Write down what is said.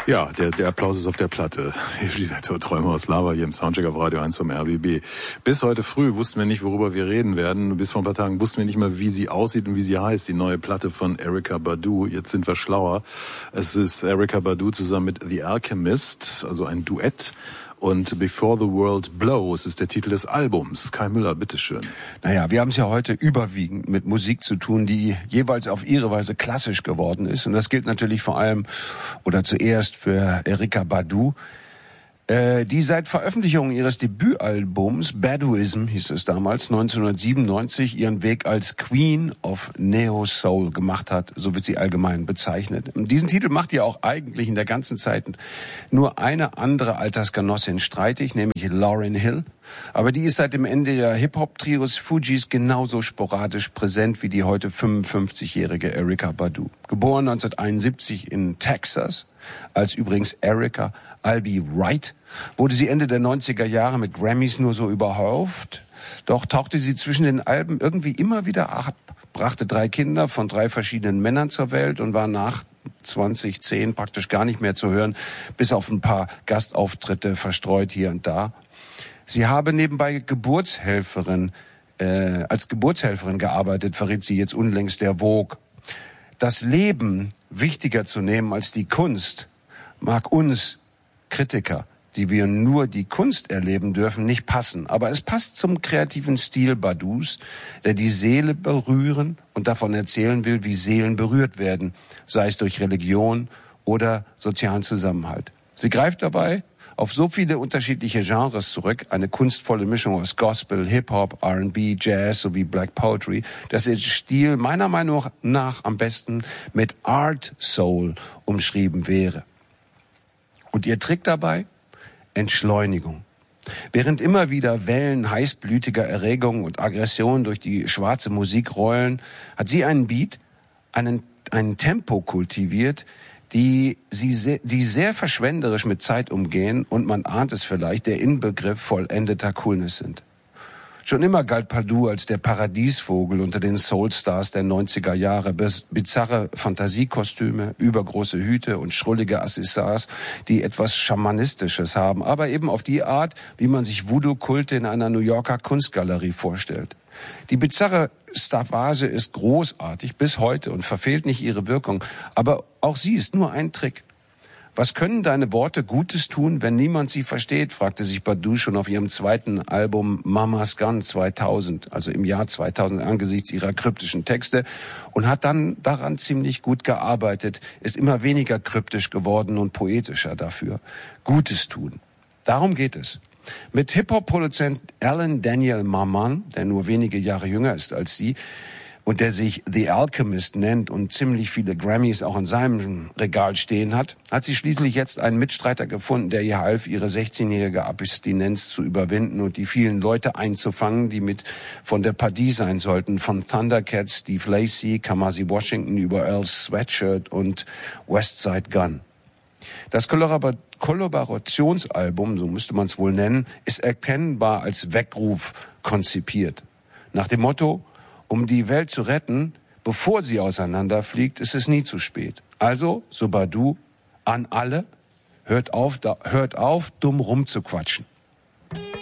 Ja, der Applaus ist auf der Platte. Träume aus Lava hier im Soundcheck auf Radio 1 vom RBB. Bis heute früh wussten wir nicht, worüber wir reden werden. Bis vor ein paar Tagen wussten wir nicht mal, wie sie aussieht und wie sie heißt. Die neue Platte von Erykah Badu. Jetzt sind wir schlauer. Es ist Erykah Badu zusammen mit The Alchemist, also ein Duett. Und Before the World Blows ist der Titel des Albums. Kai Müller, bitteschön. Naja, wir haben es ja heute überwiegend mit Musik zu tun, die jeweils auf ihre Weise klassisch geworden ist. Und das gilt natürlich vor allem oder zuerst für Erykah Badu, die seit Veröffentlichung ihres Debütalbums, Baduism hieß es damals, 1997, ihren Weg als Queen of Neo Soul gemacht hat, so wird sie allgemein bezeichnet. Diesen Titel macht ihr auch eigentlich in der ganzen Zeit nur eine andere Altersgenossin streitig, nämlich Lauryn Hill. Aber die ist seit dem Ende der Hip-Hop-Trios Fugees genauso sporadisch präsent wie die heute 55-jährige Erykah Badu. Geboren 1971 in Texas, als übrigens Erykah Albee Wright, wurde sie Ende der 90er Jahre mit Grammys nur so überhäuft. Doch tauchte sie zwischen den Alben irgendwie immer wieder ab, brachte 3 Kinder von 3 verschiedenen Männern zur Welt und war nach 2010 praktisch gar nicht mehr zu hören, bis auf ein paar Gastauftritte verstreut hier und da. Sie habe nebenbei als Geburtshelferin gearbeitet, verriet sie jetzt unlängst der Vogue. Das Leben wichtiger zu nehmen als die Kunst mag uns Kritiker, die wir nur die Kunst erleben dürfen, nicht passen. Aber es passt zum kreativen Stil Badus, der die Seele berühren und davon erzählen will, wie Seelen berührt werden, sei es durch Religion oder sozialen Zusammenhalt. Sie greift dabei auf so viele unterschiedliche Genres zurück, eine kunstvolle Mischung aus Gospel, Hip-Hop, R&B, Jazz sowie Black Poetry, dass ihr Stil meiner Meinung nach am besten mit Art Soul umschrieben wäre. Und ihr Trick dabei? Entschleunigung. Während immer wieder Wellen heißblütiger Erregung und Aggression durch die schwarze Musik rollen, hat sie einen Beat, einen Tempo kultiviert, die sehr verschwenderisch mit Zeit umgehen und man ahnt es vielleicht, der Inbegriff vollendeter Coolness sind. Schon immer galt Badu als der Paradiesvogel unter den Soulstars der 90er Jahre. Bizarre Fantasiekostüme, übergroße Hüte und schrullige Accessoires, die etwas Schamanistisches haben, aber eben auf die Art, wie man sich Voodoo-Kulte in einer New Yorker Kunstgalerie vorstellt. Die bizarre Stavage ist großartig bis heute und verfehlt nicht ihre Wirkung, aber auch sie ist nur ein Trick. Was können deine Worte Gutes tun, wenn niemand sie versteht, fragte sich Badu schon auf ihrem zweiten Album Mama's Gun 2000, also im Jahr 2000 angesichts ihrer kryptischen Texte, und hat dann daran ziemlich gut gearbeitet, ist immer weniger kryptisch geworden und poetischer dafür. Gutes tun. Darum geht es. Mit Hip-Hop-Produzent Alan Daniel Marman, der nur wenige Jahre jünger ist als sie, und der sich The Alchemist nennt und ziemlich viele Grammys auch in seinem Regal stehen hat, hat sie schließlich jetzt einen Mitstreiter gefunden, der ihr half, ihre 16-jährige Abstinenz zu überwinden und die vielen Leute einzufangen, die mit von der Partie sein sollten, von Thundercats, Steve Lacy, Kamasi Washington über Earl Sweatshirt und Westside Gun. Das Kollaborationsalbum, so müsste man es wohl nennen, ist erkennbar als Weckruf konzipiert. Nach dem Motto: Um die Welt zu retten, bevor sie auseinanderfliegt, ist es nie zu spät. Also, so Badu, an alle, hört auf, dumm rumzuquatschen.